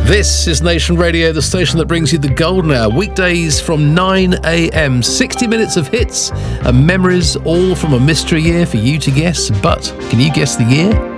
This is Nation Radio, the station that brings you the golden hour, weekdays from 9 a.m. 60 minutes of hits and memories, all from a mystery year for you to guess. But can you guess the year?